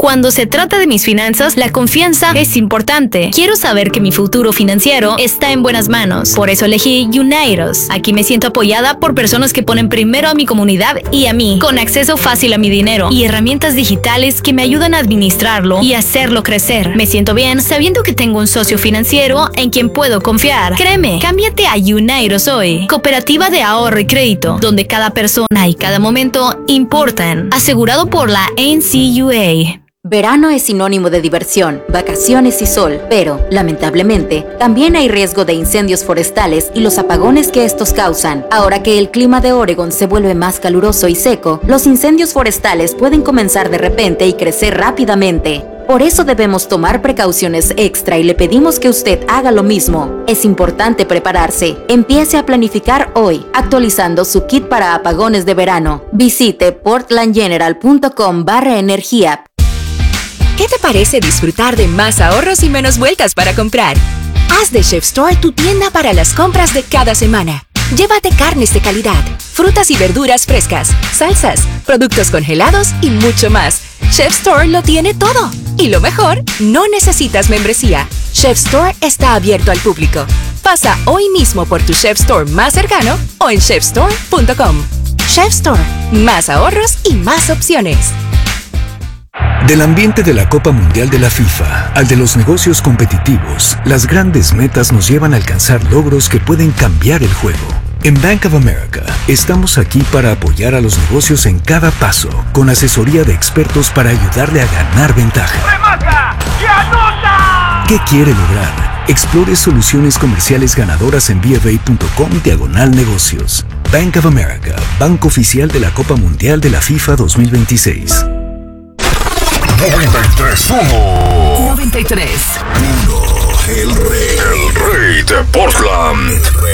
Cuando se trata de mis finanzas, la confianza es importante. Quiero saber que mi futuro financiero está en buenas manos. Por eso elegí Unidos. Aquí me siento apoyada por personas que ponen primero a mi comunidad y a mí, con acceso fácil a mi dinero y herramientas digitales que me ayudan a administrarlo y hacerlo crecer. Me siento bien sabiendo que tengo un socio financiero en quien puedo confiar. Créeme, cámbiate a Unidos hoy. Cooperativa de ahorro y crédito, donde cada persona y cada momento importan. Asegurado por la NCUA. Verano es sinónimo de diversión, vacaciones y sol, pero, lamentablemente, también hay riesgo de incendios forestales y los apagones que estos causan. Ahora que el clima de Oregon se vuelve más caluroso y seco, los incendios forestales pueden comenzar de repente y crecer rápidamente. Por eso debemos tomar precauciones extra y le pedimos que usted haga lo mismo. Es importante prepararse. Empiece a planificar hoy, actualizando su kit para apagones de verano. Visite portlandgeneral.com/energía. ¿Qué te parece disfrutar de más ahorros y menos vueltas para comprar? Haz de Chef Store tu tienda para las compras de cada semana. Llévate carnes de calidad, frutas y verduras frescas, salsas, productos congelados y mucho más. Chef Store lo tiene todo. Y lo mejor, no necesitas membresía. Chef Store está abierto al público. Pasa hoy mismo por tu Chef Store más cercano o en chefstore.com. Chef Store, más ahorros y más opciones. Del ambiente de la Copa Mundial de la FIFA al de los negocios competitivos, las grandes metas nos llevan a alcanzar logros que pueden cambiar el juego. En Bank of America, estamos aquí para apoyar a los negocios en cada paso, con asesoría de expertos para ayudarle a ganar ventaja. ¡Remata y anota! ¿Qué quiere lograr? Explore soluciones comerciales ganadoras en BofA.com/negocios. Bank of America, banco oficial de la Copa Mundial de la FIFA 2026. 93.1. 93. El rey de Portland.